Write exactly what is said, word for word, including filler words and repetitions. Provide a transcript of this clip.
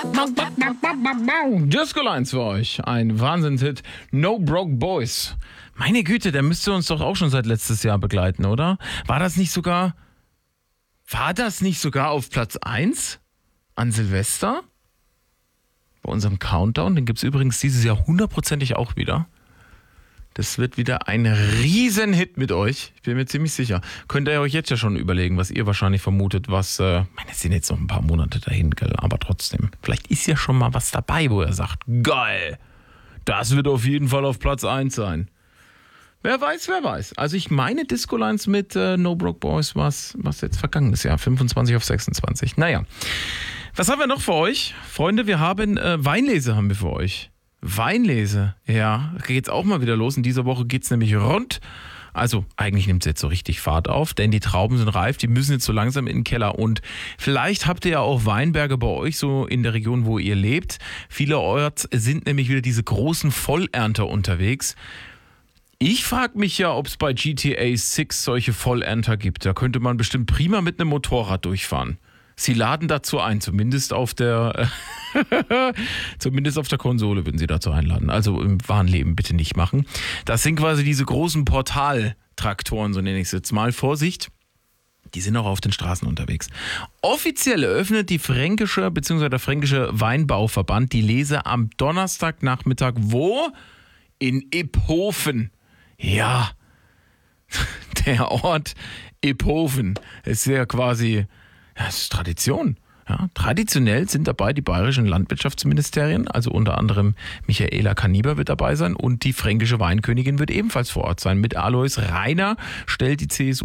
Disco Lines für euch. Ein Wahnsinnshit. No Broke Boys. Meine Güte, der müsste uns doch auch schon seit letztes Jahr begleiten, oder? War das nicht sogar... War das nicht sogar auf Platz eins an Silvester? Bei unserem Countdown. Den gibt es übrigens dieses Jahr hundertprozentig auch wieder. Das wird wieder ein Riesenhit mit euch. Ich bin mir ziemlich sicher. Könnt ihr euch jetzt ja schon überlegen, was ihr wahrscheinlich vermutet, was, äh, ich meine, es sind jetzt noch ein paar Monate dahin, gell? Aber trotzdem, vielleicht ist ja schon mal was dabei, wo er sagt, geil, das wird auf jeden Fall auf Platz eins sein. Wer weiß, wer weiß. Also ich meine Disco Lines mit äh, No Broke Boys, was, was jetzt vergangenes Jahr, fünfundzwanzig auf sechsundzwanzig. Naja, was haben wir noch für euch? Freunde, wir haben äh, Weinlese haben wir für euch. Weinlese, ja, geht's auch mal wieder los. In dieser Woche geht's nämlich rund. Also eigentlich nimmt es jetzt so richtig Fahrt auf, denn die Trauben sind reif, die müssen jetzt so langsam in den Keller. Und vielleicht habt ihr ja auch Weinberge bei euch so in der Region, wo ihr lebt. Vielerorts sind nämlich wieder diese großen Vollernter unterwegs. Ich frage mich ja, ob es bei G T A sechs solche Vollernter gibt. Da könnte man bestimmt prima mit einem Motorrad durchfahren. Sie laden dazu ein, zumindest auf der zumindest auf der Konsole würden sie dazu einladen. Also im wahren Leben bitte nicht machen. Das sind quasi diese großen Portaltraktoren, so nenne ich es jetzt mal. Vorsicht, die sind auch auf den Straßen unterwegs. Offiziell eröffnet die fränkische bzw. der fränkische Weinbauverband die Lese am Donnerstagnachmittag. Wo? In Iphofen. Ja, der Ort Iphofen ist ja quasi, ja, das ist Tradition. Ja, traditionell sind dabei die bayerischen Landwirtschaftsministerien, also unter anderem Michaela Kaniber wird dabei sein und die fränkische Weinkönigin wird ebenfalls vor Ort sein. Mit Alois Rainer stellt die C S U